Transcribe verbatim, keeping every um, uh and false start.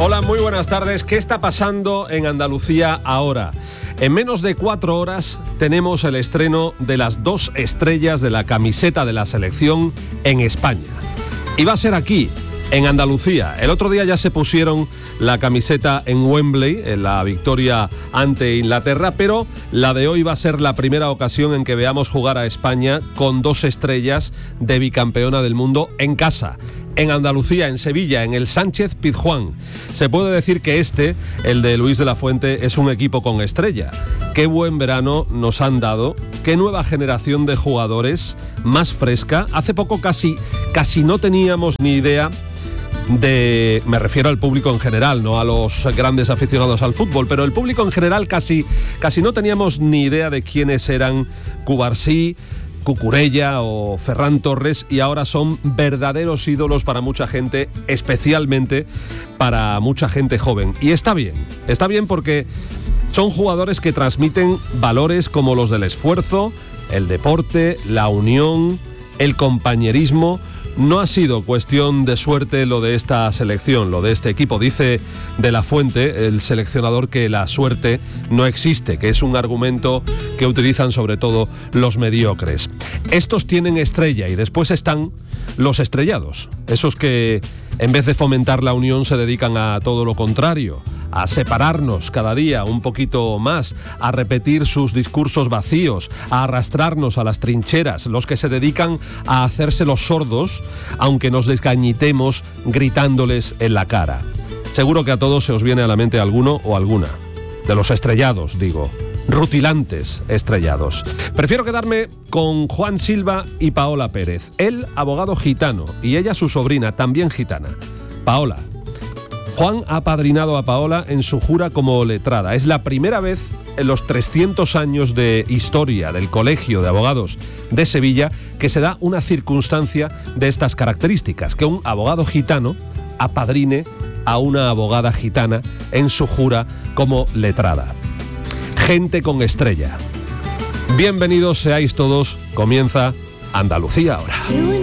Hola, muy buenas tardes. ¿Qué está pasando en Andalucía ahora? En menos de cuatro horas tenemos el estreno de las dos estrellas de la camiseta de la selección en España. Y va a ser aquí, en Andalucía. El otro día ya se pusieron la camiseta en Wembley, en la victoria ante Inglaterra, pero la de hoy va a ser la primera ocasión en que veamos jugar a España con dos estrellas de bicampeona del mundo en casa. En Andalucía, en Sevilla, en el Sánchez Pizjuán. Se puede decir que este, el de Luis de la Fuente, es un equipo con estrella. Qué buen verano nos han dado, qué nueva generación de jugadores, más fresca. Hace poco casi, casi no teníamos ni idea de, me refiero al público en general, no a los grandes aficionados al fútbol, pero el público en general casi, casi no teníamos ni idea de quiénes eran Cubarsí, Cucurella o Ferran Torres, y ahora son verdaderos ídolos para mucha gente, especialmente para mucha gente joven. Y está bien, está bien porque son jugadores que transmiten valores como los del esfuerzo, el deporte, la unión, el compañerismo. No ha sido cuestión de suerte lo de esta selección, lo de este equipo. Dice de la Fuente, el seleccionador, que la suerte no existe, que es un argumento que utilizan sobre todo los mediocres. Estos tienen estrella y después están los estrellados, esos que en vez de fomentar la unión se dedican a todo lo contrario, a separarnos cada día un poquito más, a repetir sus discursos vacíos, a arrastrarnos a las trincheras, los que se dedican a hacerse los sordos, aunque nos desgañitemos gritándoles en la cara. Seguro que a todos se os viene a la mente alguno o alguna. De los estrellados, digo. Rutilantes estrellados. Prefiero quedarme con Juan Silva y Paola Pérez. Él, abogado gitano, y ella, su sobrina, también gitana. Paola. Juan ha apadrinado a Paola en su jura como letrada. Es la primera vez en los trescientos años de historia del Colegio de Abogados de Sevilla que se da una circunstancia de estas características, que un abogado gitano apadrine a una abogada gitana en su jura como letrada. Gente con estrella. Bienvenidos seáis todos. Comienza Andalucía ahora.